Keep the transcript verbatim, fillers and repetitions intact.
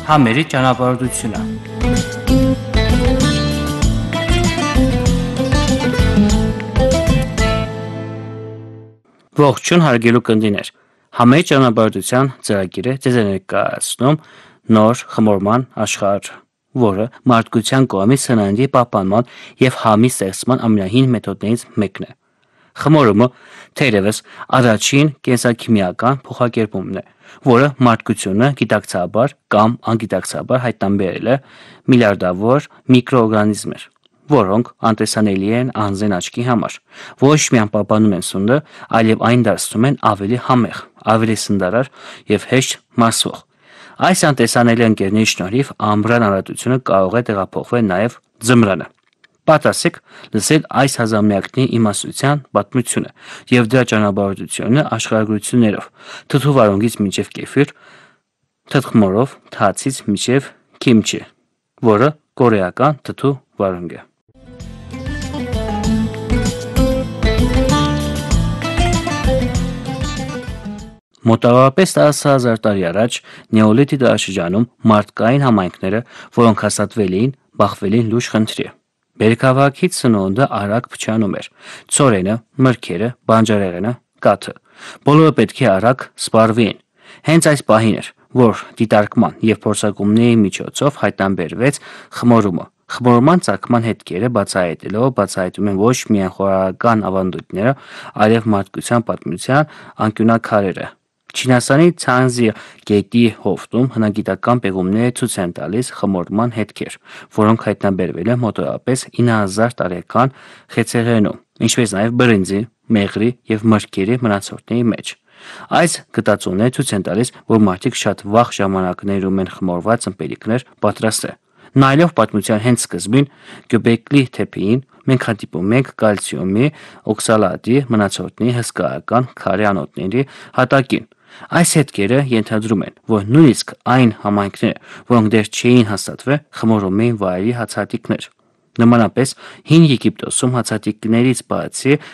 Համերի ճանապարհորդությունը։ Ողջույն հարգելի կնդիներ։ Համերի ճանապարհորդության ծրագիրը ձեզ է ներկայացնում նոր խմորման աշխարհ, որը մարդկության կողմից սննդի պահպանման եւ համի ստեղծման ամենահին մեթոդներից մեկն է։ Խմորումը թերևս առաջին կենսաքիմիական փոխակերպումն է, որը մարդկությունը գիտակցաբար կամ անգիտակցաբար հայտնաբերել է միլիարդավոր միկրոօրգանիզմներ, որոնք անտեսանելի են անձին աչքի համար, ոչ միայն պահպանում են սնունդը, այլև այն դարձնում են ավելի համեղ, ավելի սննդարար եւ հեշտ մարսվող։ Այս անտեսանելի ընկերների շնորհիվ ամռան առատությունը կարող է տեղափոխվել նաեւ ձմռանը։ Պատասեք լսել այս հազարամյակների իմաստության պատմությունը եւ դրա ճանապարհորդությունը աշխարհագրություններով, թթու վարունգից մինչեւ կեֆիր, թթխմորով, թացից մինչեւ քիմչի, որը կորեական թթու վարունգ է։ Մոտավորապես տասը հազար տարի առաջ նեոլիթի դարաշրջանում մարդկային համայնքները, որոնք հաստատվել էին, բախվել էին լուրջ խնդրի։ Բերքահավաքից սնունդը արագ փչանում էր։ Ցորենը, մրգերը, բանջարեղենը, կաթը։ Բոլորը պետք է արագ սպառվեին։ Հենց այս պահին էր, որ դիտարկման եւ փորձարկումների միջոցով հայտնաբերվեց խմորումը։ Խմորման ծագման հետքերը բացահայտելով բացահայտում են ոչ միայն խորհրդական ավանդույթները, այլև մարդկության պատմության անկյունաքարերը։ Չինաստանի Ցանզի գետի հովտում հնագիտական պեղումները ցույց են տալիս խմորման հետքեր, որոնք հայտնաբերվել են մոտավորապես ինը հազար տարեկան խեցեղենում, ինչպես նաև բրինձի, մեղրի եւ մրգերի մնացորդների մեջ։ Այս գտածոները ցույց են տալիս, որ մարդիկ շատ վաղ ժամանակներում են խմորված ըմպելիքներ պատրաստել։ Նայելով պատմության հենց սկզբին Գյոբեկլի թեփին մենք հանդիպում ենք կալցիումի օքսալատի մնացորդների հսկայական քարե անոթների հատակին։ Այս հետքերը ենթադրում են, որ նույնիսկ այն համայնքները, որոնք դեռ չէին հաստատվել, խմորում էին վայրի հացահատիկներ։ Նմանապես հին Եգիպտոսում հացահատիկներից բացի